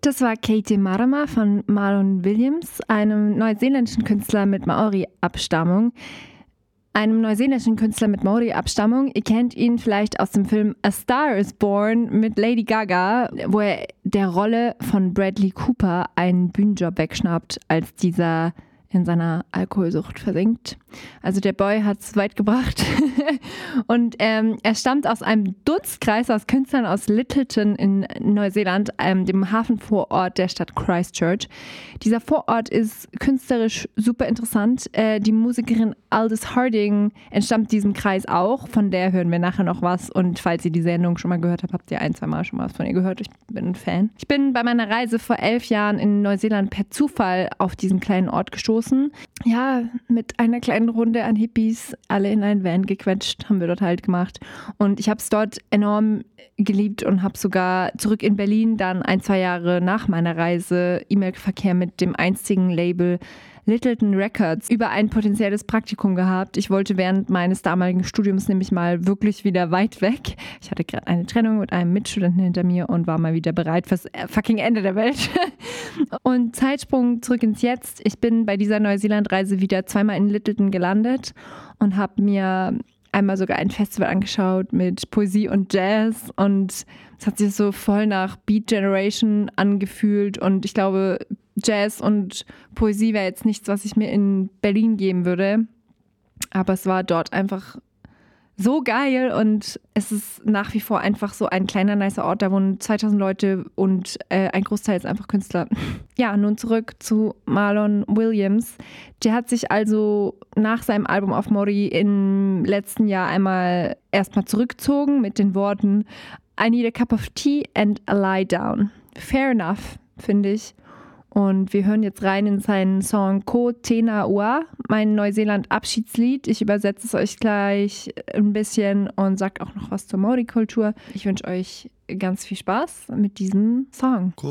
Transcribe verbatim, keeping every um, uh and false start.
Das war Katie Marama von Marlon Williams, einem neuseeländischen Künstler mit Maori-Abstammung. Einem neuseeländischen Künstler mit Maori-Abstammung. Ihr kennt ihn vielleicht aus dem Film A Star is Born mit Lady Gaga, wo er der Rolle von Bradley Cooper einen Bühnenjob wegschnappt, als dieser in seiner Alkoholsucht versinkt. Also der Boy hat es weit gebracht. Und ähm, er stammt aus einem Dunstkreis aus Künstlern aus Lyttelton in Neuseeland, ähm, dem Hafenvorort der Stadt Christchurch. Dieser Vorort ist künstlerisch super interessant. Äh, die Musikerin Aldous Harding entstammt diesem Kreis auch. Von der hören wir nachher noch was. Und falls ihr die Sendung schon mal gehört habt, habt ihr ein, zwei Mal schon mal was von ihr gehört. Ich bin ein Fan. Ich bin bei meiner Reise vor elf Jahren in Neuseeland per Zufall auf diesen kleinen Ort gestoßen. Ja, mit einer kleinen Runde an Hippies, alle in einen Van gequetscht, haben wir dort halt gemacht. Und ich habe es dort enorm geliebt und habe sogar zurück in Berlin dann ein, zwei Jahre nach meiner Reise E-Mail-Verkehr mit dem einzigen Label Lyttelton Records über ein potenzielles Praktikum gehabt. Ich wollte während meines damaligen Studiums nämlich mal wirklich wieder weit weg. Ich hatte gerade eine Trennung mit einem Mitstudenten hinter mir und war mal wieder bereit fürs fucking Ende der Welt. Und Zeitsprung zurück ins Jetzt. Ich bin bei dieser Neuseeland-Reise wieder zweimal in Lyttelton gelandet und habe mir einmal sogar ein Festival angeschaut mit Poesie und Jazz und es hat sich so voll nach Beat Generation angefühlt und ich glaube, Jazz und Poesie wäre jetzt nichts, was ich mir in Berlin geben würde, aber es war dort einfach so geil und es ist nach wie vor einfach so ein kleiner, nicer Ort, da wohnen zweitausend Leute und äh, ein Großteil ist einfach Künstler. Ja, nun zurück zu Marlon Williams. Der hat sich also nach seinem Album auf Maori im letzten Jahr einmal erstmal zurückgezogen mit den Worten I need a cup of tea and a lie down. Fair enough, finde ich. Und wir hören jetzt rein in seinen Song Ko Tena Ua, mein Neuseeland-Abschiedslied. Ich übersetze es euch gleich ein bisschen und sage auch noch was zur Maori-Kultur. Ich wünsche euch ganz viel Spaß mit diesem Song.